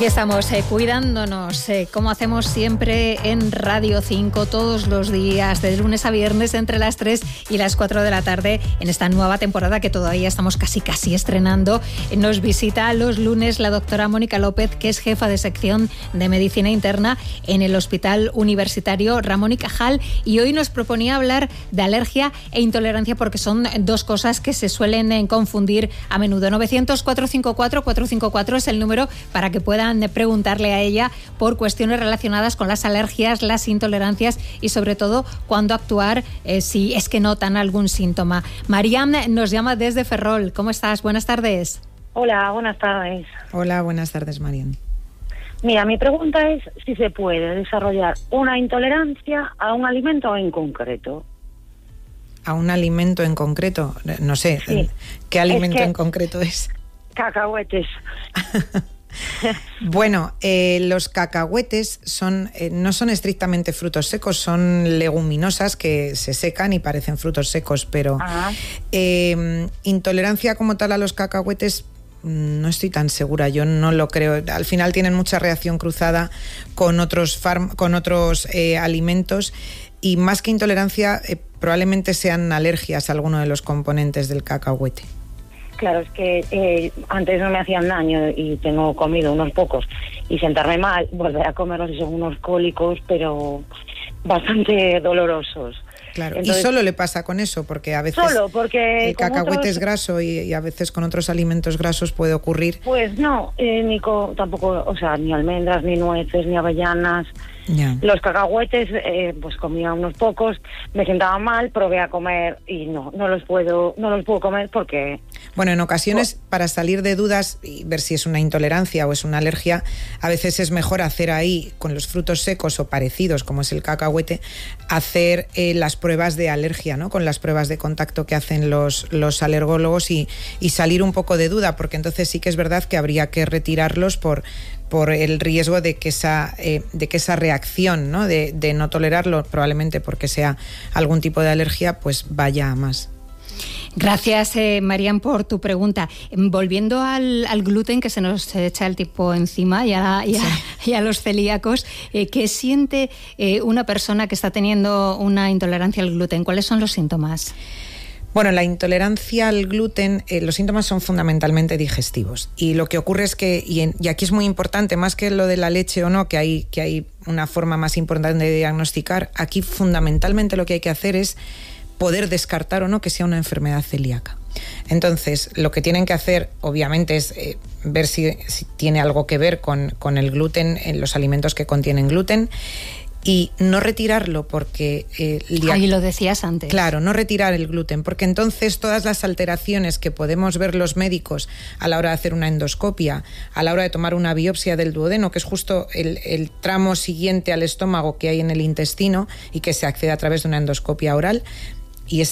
Aquí estamos cuidándonos, como hacemos siempre en Radio 5, todos los días, de lunes a viernes, entre las 3 y las 4 de la tarde, en esta nueva temporada que todavía estamos casi estrenando. Nos visita los lunes la doctora Mónica López, que es jefa de sección de Medicina Interna en el Hospital Universitario Ramón y Cajal, y hoy nos proponía hablar de alergia e intolerancia, porque son dos cosas que se suelen confundir a menudo. 900-454-454 es el número para que puedan preguntarle a ella por cuestiones relacionadas con las alergias, las intolerancias y sobre todo cuándo actuar si es que notan algún síntoma. Mariam nos llama desde Ferrol. ¿Cómo estás? Buenas tardes. Hola, buenas tardes. Hola, buenas tardes, Mariam. Mira, mi pregunta es si se puede desarrollar una intolerancia a un alimento en concreto. ¿A un alimento en concreto? No sé, sí. ¿Qué alimento en concreto es? Cacahuetes. Bueno, los cacahuetes no son estrictamente frutos secos, son leguminosas que se secan y parecen frutos secos, pero intolerancia como tal a los cacahuetes no estoy tan segura, yo no lo creo. Al final tienen mucha reacción cruzada con otros alimentos, y más que intolerancia probablemente sean alergias a alguno de los componentes del cacahuete. Claro, es que antes no me hacían daño y tengo comido unos pocos y sentarme mal, volver a comerlos y son unos cólicos, pero bastante dolorosos. Claro, entonces, y solo le pasa con eso, porque a veces el cacahuete es graso y a veces con otros alimentos grasos puede ocurrir. Pues no, tampoco, o sea, ni almendras, ni nueces, ni avellanas. Ya. Los cacahuetes, pues comía unos pocos, me sentaba mal, probé a comer y no los puedo comer porque... Bueno, en ocasiones, para salir de dudas y ver si es una intolerancia o es una alergia, a veces es mejor hacer ahí, con los frutos secos o parecidos, como es el cacahuete, hacer las pruebas de alergia, ¿no? Con las pruebas de contacto que hacen los alergólogos y salir un poco de duda, porque entonces sí que es verdad que habría que retirarlos por el riesgo de que esa reacción, ¿no? de no tolerarlo, probablemente porque sea algún tipo de alergia, pues vaya a más. Gracias, Mariam, por tu pregunta. Volviendo al gluten, que se nos echa el tiempo encima, y a los celíacos, ¿qué siente una persona que está teniendo una intolerancia al gluten? ¿Cuáles son los síntomas? Bueno, la intolerancia al gluten, los síntomas son fundamentalmente digestivos. Y lo que ocurre es que, y aquí es muy importante, más que lo de la leche o no, que hay una forma más importante de diagnosticar, aquí fundamentalmente lo que hay que hacer es poder descartar o no que sea una enfermedad celíaca. Entonces, lo que tienen que hacer, obviamente, es ver si tiene algo que ver con el gluten en los alimentos que contienen gluten, y no retirarlo porque... Ahí lo decías antes. Claro, no retirar el gluten, porque entonces todas las alteraciones que podemos ver los médicos a la hora de hacer una endoscopia, a la hora de tomar una biopsia del duodeno, que es justo el tramo siguiente al estómago que hay en el intestino y que se accede a través de una endoscopia oral, y